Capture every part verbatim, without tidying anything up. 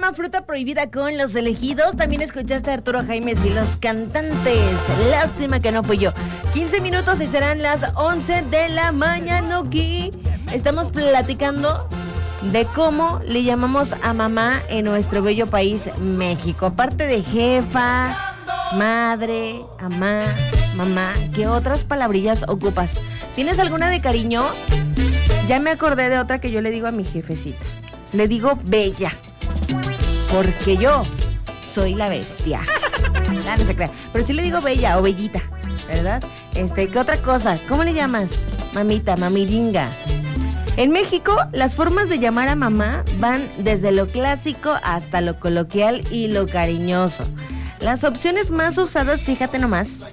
llama Fruta Prohibida con Los Elegidos. También escuchaste a Arturo Jaimes y Los Cantantes. Lástima que no fui yo. quince minutos y serán las once de la mañana. Aquí estamos platicando de cómo le llamamos a mamá en nuestro bello país, México. Aparte de jefa, madre, amá, mamá, ¿qué otras palabrillas ocupas? ¿Tienes alguna de cariño? Ya me acordé de otra que yo le digo a mi jefecita. Le digo bella, porque yo soy la bestia. No, no se crea. Pero sí le digo bella o bellita, ¿verdad? Este, ¿qué otra cosa? ¿Cómo le llamas? Mamita, mamiringa. En México, las formas de llamar a mamá van desde lo clásico hasta lo coloquial y lo cariñoso. Las opciones más usadas, fíjate nomás,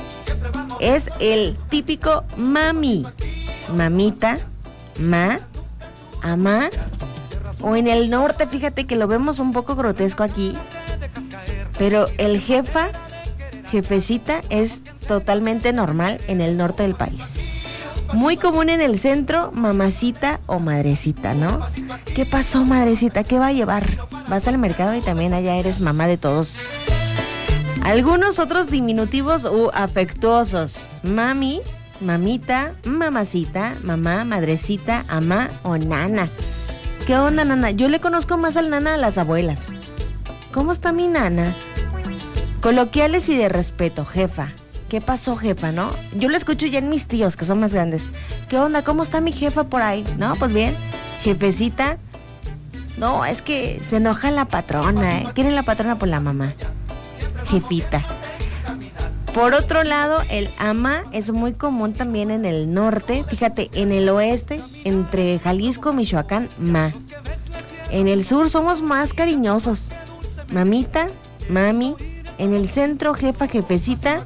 es el típico mami, mamita, ma, amá. O en el norte, fíjate que lo vemos un poco grotesco aquí, pero el jefa, jefecita es totalmente normal en el norte del país. Muy común en el centro, mamacita o madrecita, ¿no? ¿Qué pasó, madrecita? ¿Qué va a llevar? Vas al mercado y también allá eres mamá de todos. Algunos otros diminutivos u afectuosos. Mami, mamita, mamacita, mamá, madrecita, amá o nana. ¿Qué onda, nana? Yo le conozco más al nana a las abuelas. ¿Cómo está mi nana? Coloquiales y de respeto, jefa. ¿Qué pasó, jefa, no? Yo lo escucho ya en mis tíos, que son más grandes. ¿Qué onda? ¿Cómo está mi jefa por ahí? No, pues bien. Jefecita. No, es que se enoja la patrona, ¿eh? ¿Quién es la patrona? Pues la mamá. Jefita. Por otro lado, el ama es muy común también en el norte. Fíjate, en el oeste, entre Jalisco, Michoacán, ma. En el sur somos más cariñosos. Mamita, mami. En el centro, jefa, jefecita.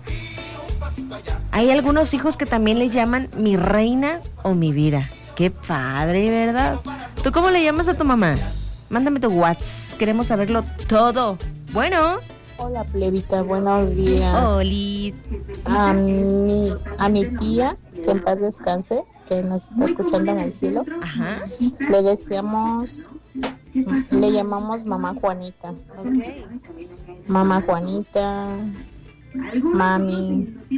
Hay algunos hijos que también le llaman mi reina o mi vida. Qué padre, ¿verdad? ¿Tú cómo le llamas a tu mamá? Mándame tu WhatsApp. Queremos saberlo todo. Bueno... Hola, plebita, buenos días. Oli. A mi, a mi tía, que en paz descanse, que nos está escuchando en el cielo. Ajá. Le decíamos, le llamamos mamá Juanita. Okay. Mamá Juanita, mami.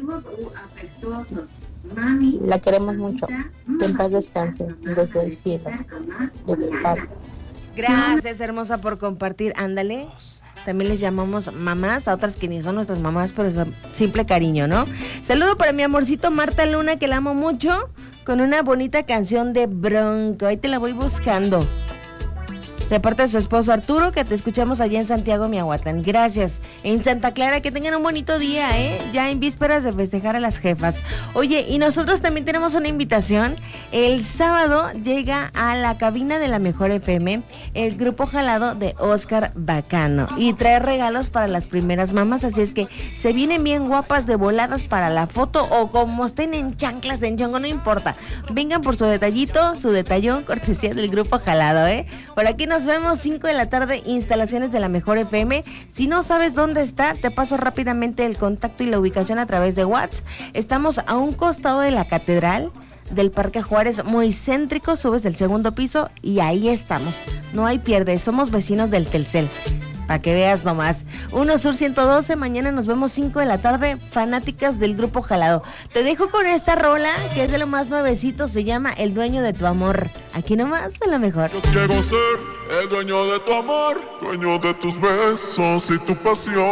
La queremos mucho. Que en paz descanse desde el cielo. De tu padre. Gracias, hermosa, por compartir. Ándale. También les llamamos mamás, a otras que ni son nuestras mamás, pero es simple cariño, ¿no? Saludo para mi amorcito Marta Luna, que la amo mucho, con una bonita canción de Bronco. Ahí te la voy buscando. De parte de su esposo Arturo, que te escuchamos allá en Santiago, Miahuatlán. Gracias. En Santa Clara, que tengan un bonito día, ¿eh? Ya en vísperas de festejar a las jefas. Oye, y nosotros también tenemos una invitación. El sábado llega a la cabina de la Mejor F M el grupo jalado de Oscar Bacano y trae regalos para las primeras mamás, así es que se vienen bien guapas de voladas para la foto o como estén en chanclas, en chongo, no importa. Vengan por su detallito, su detallón, cortesía del grupo jalado, ¿eh? Por aquí nos Nos vemos cinco de la tarde, instalaciones de la Mejor F M. Si no sabes dónde está, te paso rápidamente el contacto y la ubicación a través de WhatsApp. Estamos a un costado de la Catedral del Parque Juárez, muy céntrico, subes del segundo piso y ahí estamos. No hay pierde, somos vecinos del Telcel. Para que veas nomás. uno Sur ciento doce, mañana nos vemos cinco de la tarde, fanáticas del grupo jalado. Te dejo con esta rola, que es de lo más nuevecito, se llama El Dueño de Tu Amor. Aquí nomás, en la Mejor. Yo quiero ser el dueño de tu amor, dueño de tus besos y tu pasión.